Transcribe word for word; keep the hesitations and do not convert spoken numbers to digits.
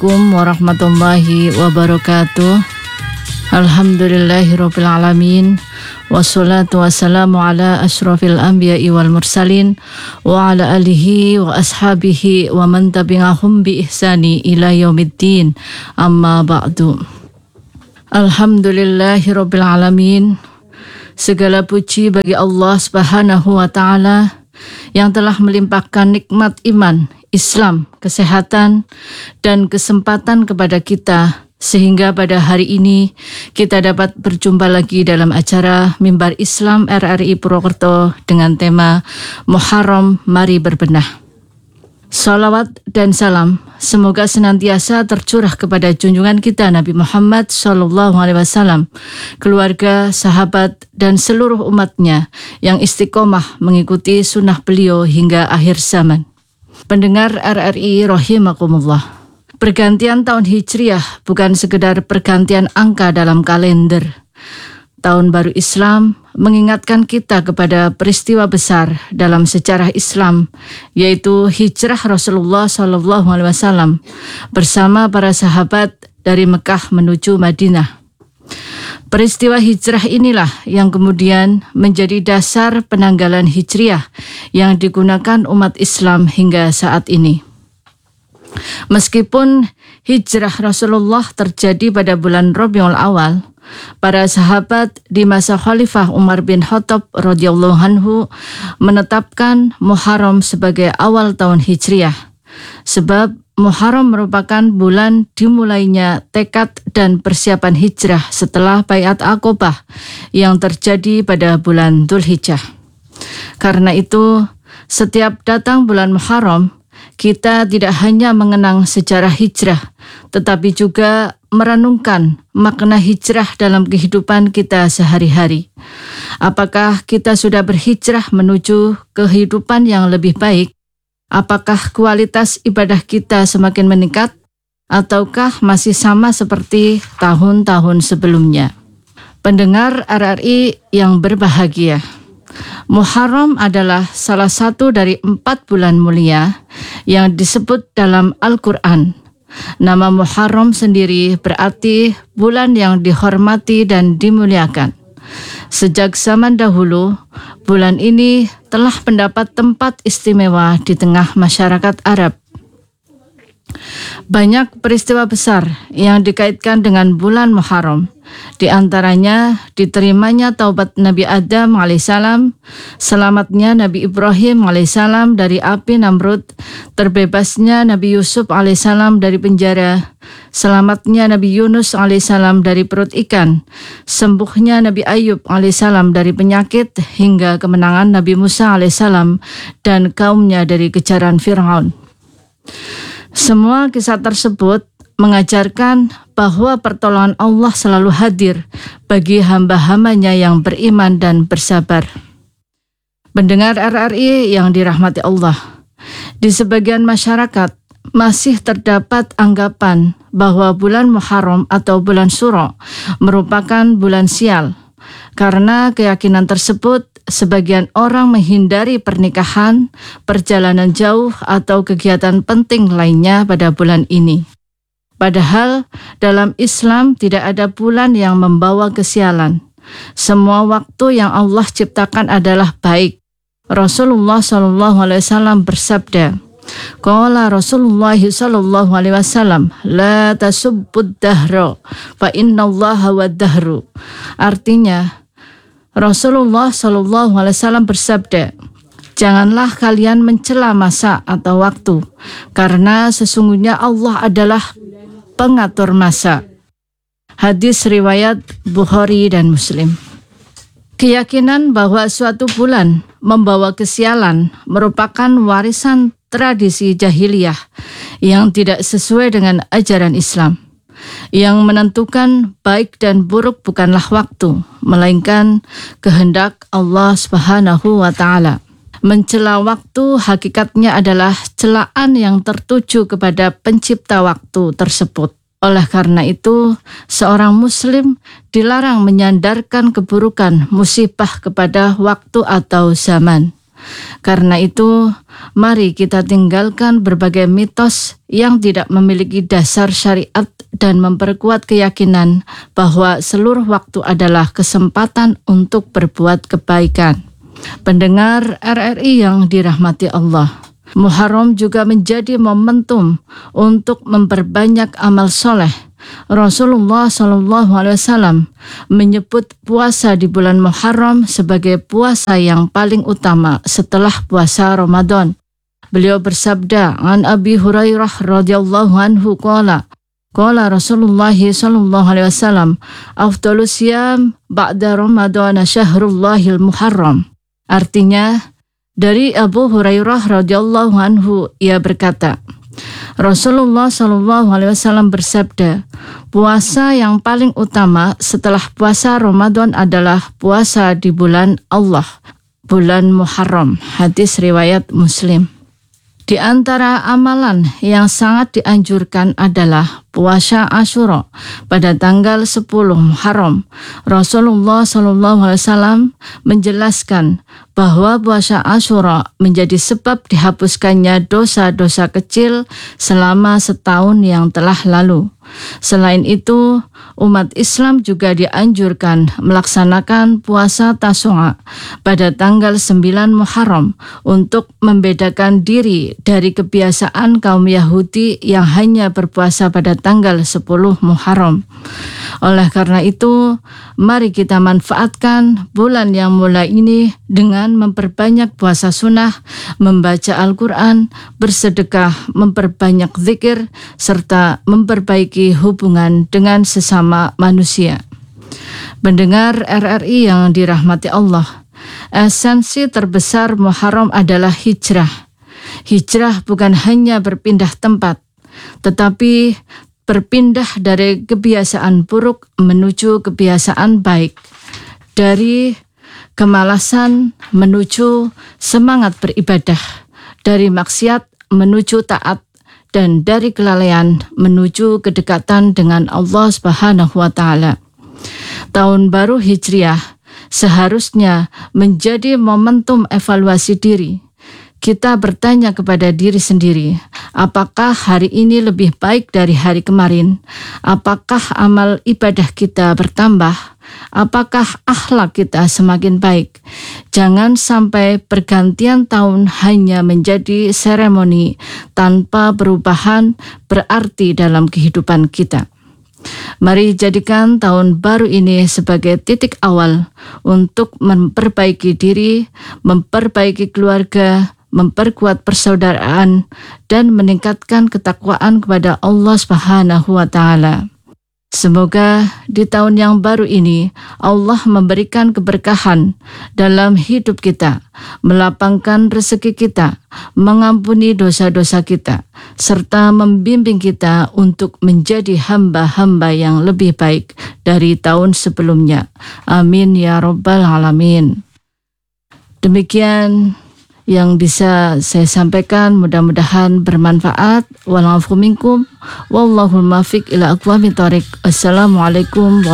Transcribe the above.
Assalamualaikum warahmatullahi wabarakatuh. Alhamdulillahirabbil alamin. Wassalatu wassalamu ala asyrafil anbiya'i wal mursalin wa ala alihi wa ashabihi wa man tabi'ahum bi ihsani ila yaumiddin. Amma ba'du. Alhamdulillahirabbil alamin. Segala puji bagi Allah Subhanahu wa taala yang telah melimpahkan nikmat iman, Islam, kesehatan, dan kesempatan kepada kita sehingga pada hari ini kita dapat berjumpa lagi dalam acara Mimbar Islam R R I Purwokerto dengan tema Muharram Mari Berbenah. Salawat dan salam semoga senantiasa tercurah kepada junjungan kita Nabi Muhammad Sallallahu Alaihi Wasallam, keluarga, sahabat, dan seluruh umatnya yang istiqomah mengikuti sunnah beliau hingga akhir zaman. Pendengar R R I rahimakumullah. Pergantian tahun Hijriah bukan sekedar pergantian angka dalam kalender. Tahun baru Islam mengingatkan kita kepada peristiwa besar dalam sejarah Islam, yaitu hijrah Rasulullah shallallahu alaihi wasallam bersama para sahabat dari Mekah menuju Madinah. Peristiwa hijrah inilah yang kemudian menjadi dasar penanggalan Hijriah yang digunakan umat Islam hingga saat ini. Meskipun hijrah Rasulullah terjadi pada bulan Rabiul Awal, para sahabat di masa Khalifah Umar bin Khattab radhiyallahu anhu menetapkan Muharram sebagai awal tahun Hijriah, sebab Muharram merupakan bulan dimulainya tekad dan persiapan hijrah setelah Baiat Aqobah yang terjadi pada bulan Dzulhijjah. Karena itu, setiap datang bulan Muharram, kita tidak hanya mengenang sejarah hijrah, tetapi juga merenungkan makna hijrah dalam kehidupan kita sehari-hari. Apakah kita sudah berhijrah menuju kehidupan yang lebih baik? Apakah kualitas ibadah kita semakin meningkat? Ataukah masih sama seperti tahun-tahun sebelumnya? Pendengar R R I yang berbahagia, Muharram adalah salah satu dari empat bulan mulia yang disebut dalam Al-Quran. Nama Muharram sendiri berarti bulan yang dihormati dan dimuliakan. Sejak zaman dahulu, bulan ini telah mendapat tempat istimewa di tengah masyarakat Arab. Banyak peristiwa besar yang dikaitkan dengan bulan Muharram. Di antaranya diterimanya taubat Nabi Adam alaihissalam, selamatnya Nabi Ibrahim alaihissalam dari api Namrud, terbebasnya Nabi Yusuf alaihissalam dari penjara, selamatnya Nabi Yunus alaihissalam dari perut ikan, sembuhnya Nabi Ayub alaihissalam dari penyakit, hingga kemenangan Nabi Musa alaihissalam dan kaumnya dari kejaran Fir'aun. Semua kisah tersebut mengajarkan bahwa pertolongan Allah selalu hadir bagi hamba-hambanya yang beriman dan bersabar. Pendengar R R I yang dirahmati Allah, di sebagian masyarakat masih terdapat anggapan bahwa bulan Muharram atau bulan Syuro merupakan bulan sial. Karena keyakinan tersebut, sebagian orang menghindari pernikahan, perjalanan jauh, atau kegiatan penting lainnya pada bulan ini. Padahal dalam Islam tidak ada bulan yang membawa kesialan. Semua waktu yang Allah ciptakan adalah baik. Rasulullah shallallahu alaihi wasallam bersabda, qala Rasulullah sallallahu alaihi wasallam, la tasubbud dahra fa innallaha wad dahru. Artinya, Rasulullah shallallahu alaihi wasallam bersabda, janganlah kalian mencela masa atau waktu, karena sesungguhnya Allah adalah pengatur masa. Hadis riwayat Bukhari dan Muslim. Keyakinan bahwa suatu bulan membawa kesialan merupakan warisan tradisi jahiliyah yang tidak sesuai dengan ajaran Islam. Yang menentukan baik dan buruk bukanlah waktu, melainkan kehendak Allah Subhanahu wa taala. Mencela waktu hakikatnya adalah celaan yang tertuju kepada pencipta waktu tersebut. Oleh karena itu, seorang muslim dilarang menyandarkan keburukan musibah kepada waktu atau zaman. Karena itu, mari kita tinggalkan berbagai mitos yang tidak memiliki dasar syariat dan memperkuat keyakinan bahwa seluruh waktu adalah kesempatan untuk berbuat kebaikan. Pendengar R R I yang dirahmati Allah, Muharram juga menjadi momentum untuk memperbanyak amal soleh. Rasulullah shallallahu alaihi wasallam menyebut puasa di bulan Muharram sebagai puasa yang paling utama setelah puasa Ramadan. Beliau bersabda, "An Abi Hurairah radhiyallahu anhu qala, qala Rasulullah sallallahu alaihi wasallam, afdhalus siyam ba'da Ramadan syahrullahil Muharram." Artinya, dari Abu Hurairah radhiyallahu anhu, ia berkata, Rasulullah shallallahu alaihi wasallam bersabda, puasa yang paling utama setelah puasa Ramadan adalah puasa di bulan Allah, bulan Muharram. Hadis riwayat Muslim. Di antara amalan yang sangat dianjurkan adalah puasa Asyura pada tanggal sepuluh Muharram. Rasulullah shallallahu alaihi wasallam menjelaskan bahwa puasa Asyura menjadi sebab dihapuskannya dosa-dosa kecil selama setahun yang telah lalu. Selain itu, umat Islam juga dianjurkan melaksanakan puasa Tasyu'a pada tanggal sembilan Muharram untuk membedakan diri dari kebiasaan kaum Yahudi yang hanya berpuasa pada tanggal sepuluh Muharram. Oleh karena itu, mari kita manfaatkan bulan yang mulai ini dengan memperbanyak puasa sunnah, membaca Al-Quran, bersedekah, memperbanyak zikir, serta memperbaiki hubungan dengan sesama manusia. Pendengar R R I yang dirahmati Allah, esensi terbesar Muharram adalah hijrah. Hijrah bukan hanya berpindah tempat, tetapi berpindah dari kebiasaan buruk menuju kebiasaan baik, dari kemalasan menuju semangat beribadah, dari maksiat menuju taat, dan dari kelalaian menuju kedekatan dengan Allah Subhanahu wa Ta'ala. Tahun baru Hijriah seharusnya menjadi momentum evaluasi diri. Kita bertanya kepada diri sendiri, apakah hari ini lebih baik dari hari kemarin? Apakah amal ibadah kita bertambah? Apakah akhlak kita semakin baik? Jangan sampai pergantian tahun hanya menjadi seremoni tanpa perubahan berarti dalam kehidupan kita. Mari jadikan tahun baru ini sebagai titik awal untuk memperbaiki diri, memperbaiki keluarga, memperkuat persaudaraan, dan meningkatkan ketakwaan kepada Allah Subhanahu wa Ta'ala. Semoga di tahun yang baru ini Allah memberikan keberkahan dalam hidup kita, melapangkan rezeki kita, mengampuni dosa-dosa kita, serta membimbing kita untuk menjadi hamba-hamba yang lebih baik dari tahun sebelumnya. Amin ya Rabbal Alamin. Demikian yang bisa saya sampaikan, mudah-mudahan bermanfaat. Wal afu minkum, wallahul muwaffiq ila aqwamit thoriq. Assalamualaikum